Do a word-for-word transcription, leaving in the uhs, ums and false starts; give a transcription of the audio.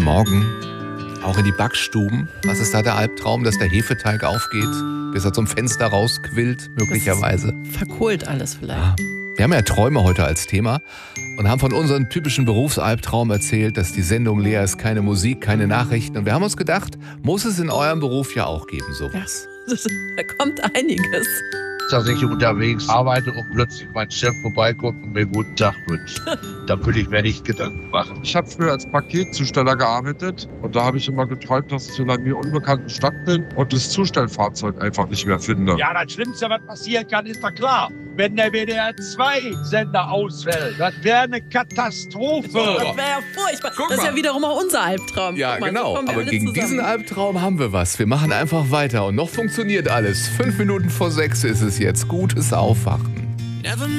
Guten Morgen. Auch in die Backstuben. Was ist da der Albtraum, dass der Hefeteig aufgeht, bis er zum Fenster rausquillt, möglicherweise? Verkohlt alles vielleicht. Ah. Wir haben ja Träume heute als Thema und haben von unserem typischen Berufsalbtraum erzählt, dass die Sendung leer ist, keine Musik, keine Nachrichten. Und wir haben uns gedacht, muss es in eurem Beruf ja auch geben, sowas. Ja, da kommt einiges. Dass ich unterwegs arbeite und plötzlich mein Chef vorbeikommt und mir guten Tag wünscht. Da würde ich mir nicht Gedanken machen. Ich habe früher als Paketzusteller gearbeitet und da habe ich immer geträumt, dass ich in einer mir unbekannten Stadt bin und das Zustellfahrzeug einfach nicht mehr finde. Ja, das Schlimmste, was passieren kann, ist doch klar. Wenn der W D R zwei Sender ausfällt, das wäre eine Katastrophe. Das wäre ja furchtbar. Guck Das ist mal. ja wiederum auch unser Albtraum. Ja, Guck mal, so genau. kommen wir Aber alle gegen zusammen. diesen Albtraum haben wir was. Wir machen einfach weiter und noch funktioniert alles. Fünf Minuten vor sechs ist es jetzt. Gutes Aufwachen.